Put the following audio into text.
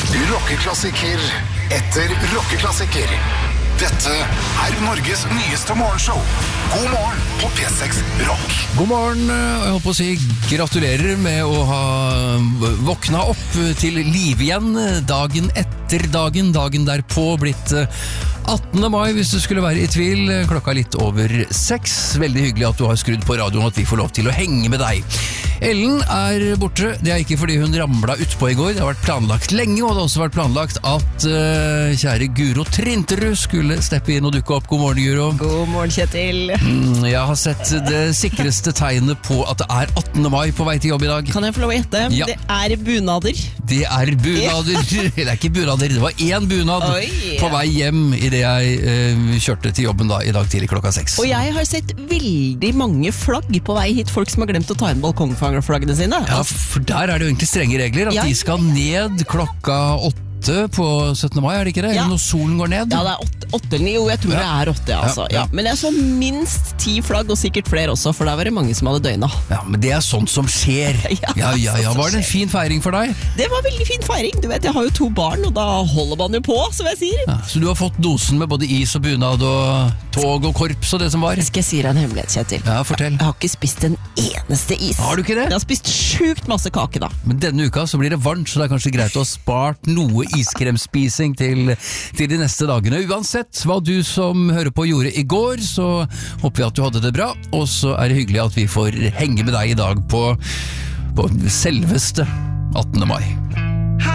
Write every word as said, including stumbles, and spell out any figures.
Rockeklassiker etter rockeklassiker. Dette er Norges nyeste morgenshow. God morgen på P seks Rock. God morgen, jeg håper å si gratulerer med å ha våkna opp til liv igjen dagen etter dagen, dagen derpå blitt attende mai, hvis du skulle være i tvil, klokka litt over seks. Veldig hyggelig at du har skrudd på radioen, at vi får lov til å henge med deg. Ellen er borte, det er ikke fordi hun ramlet utpå i går, det har vært planlagt lenge, og det har også vært planlagt at uh, kjære Guro Trinterud skulle steppe inn og dukke opp. God morgen, Guro. God morgen, Kjetil. Mm, jeg har sett det sikreste tegnet på at det er attende mai på vei til jobb i dag. Kan jeg få lov å gjette? Ja. Det er bunader. Det er bunader. Det er ikke bunader, det var én bunad Oi. På vei hjem i det jeg uh, kjørte til jobben da, i dag tidlig klokka seks. Og jeg har sett veldig mange flagg på vei hit, folk som har glemt å ta inn balkongfangerflaggene sine. Ja, for der er det jo egentlig strenge regler, at Ja, de skal ned klokka åtte på syttende mai, er det ikke det? Ja. Eller når solen går ned? Ja, det er åtte, åtte eller ni, jo, jeg tror Ja. det er åtte, ja, altså. Ja, ja. Ja, men jeg så minst ti flagg, og sikkert flere også, for der var det mange som hadde døgnet. Ja, men det er sånt som skjer. Ja, Ja, ja, ja. sånt som Var det en skjer. fin feiring for deg? Det var veldig fin feiring, du vet, jeg har jo to barn, og da holder man jo på, som jeg sier. Ja, så du har fått dosen med både is og bunad og tog og korps og det som var? Skal jeg si deg en hemmelighet, Kjetil? Ja, fortell. Jeg har ikke spist en eneste is. Har du ikke det? Jeg har spist sjukt masse kake da. Men denne uka så blir det varmt, så det er kanskje greit å ha spart noe iskremspising til, til de neste dagene. Uansett hva du som hører på gjorde i går, så håper vi at du hadde det bra, og så er det hyggelig at vi får henge med deg i dag på, på selveste attende mai.